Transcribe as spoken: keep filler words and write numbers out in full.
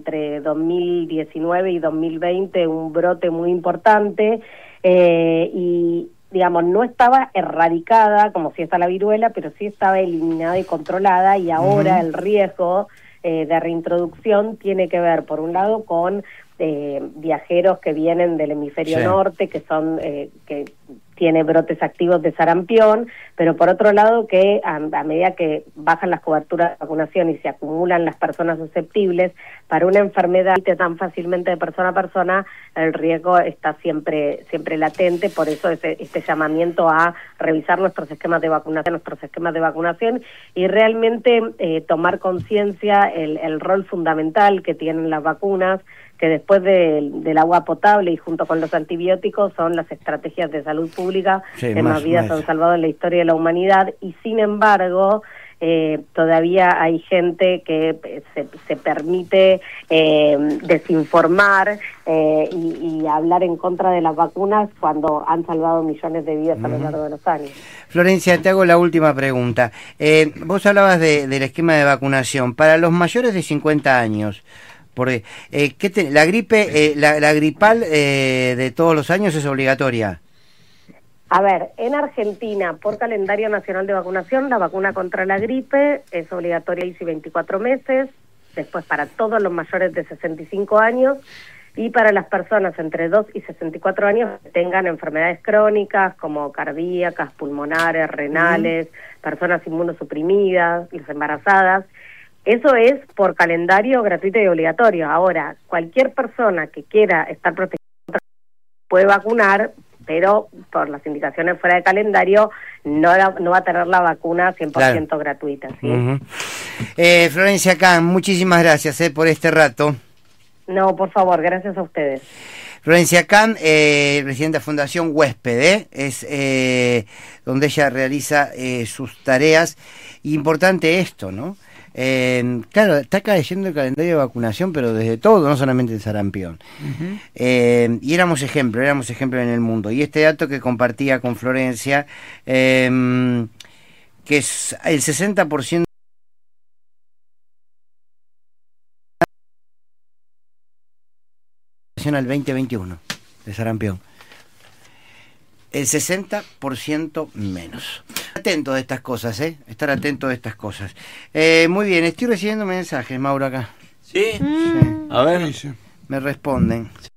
entre dos mil diecinueve y dos mil veinte un brote muy importante, eh, y digamos, no estaba erradicada como si está la viruela, pero sí estaba eliminada y controlada, y ahora uh-huh. el riesgo eh, de reintroducción tiene que ver, por un lado, con eh, viajeros que vienen del hemisferio sí. norte, que son eh, que tiene brotes activos de sarampión, pero por otro lado que a, a medida que bajan las coberturas de vacunación y se acumulan las personas susceptibles, para una enfermedad tan fácilmente de persona a persona, el riesgo está siempre siempre latente, por eso ese, este llamamiento a revisar nuestros esquemas de vacunación, nuestros esquemas de vacunación y realmente eh, tomar conciencia el, el rol fundamental que tienen las vacunas, que después de, del agua potable y junto con los antibióticos son las estrategias de salud pública sí, que más, más vidas más. han salvado en la historia de la humanidad, y sin embargo eh, todavía hay gente que se, se permite eh, desinformar eh, y, y hablar en contra de las vacunas cuando han salvado millones de vidas uh-huh. a lo largo de los años. Florencia, te hago la última pregunta. Eh, vos hablabas de, del esquema de vacunación. Para los mayores de cincuenta años, porque eh, ¿qué te, la gripe, eh, la, la gripal eh, de todos los años es obligatoria? A ver, en Argentina, por calendario nacional de vacunación, la vacuna contra la gripe es obligatoria y veinticuatro meses, después para todos los mayores de sesenta y cinco años, y para las personas entre dos y sesenta y cuatro años que tengan enfermedades crónicas como cardíacas, pulmonares, renales, uh-huh. personas inmunosuprimidas, las embarazadas. Eso es por calendario gratuito y obligatorio. Ahora, cualquier persona que quiera estar protegida puede vacunar, pero por las indicaciones fuera de calendario no, la, no va a tener la vacuna cien por ciento claro. gratuita. ¿Sí? Uh-huh. eh, Florencia Kahn, muchísimas gracias eh, por este rato. No, por favor, gracias a ustedes. Florencia Kahn, eh, presidenta de Fundación Huésped, ¿eh? es eh, donde ella realiza eh, sus tareas. Importante esto, ¿no? Eh, claro, está cayendo el calendario de vacunación, pero desde todo, no solamente el sarampión. Uh-huh. eh, y éramos ejemplo, éramos ejemplo en el mundo. Y este dato que compartía con Florencia, eh, que es el sesenta por ciento al veinte veintiuno de sarampión, el sesenta por ciento menos. Atento de estas cosas, ¿eh? Estar atento de estas cosas. Eh, muy bien, estoy recibiendo mensajes, Mauro, acá. ¿Sí? sí. A ver. Me responden.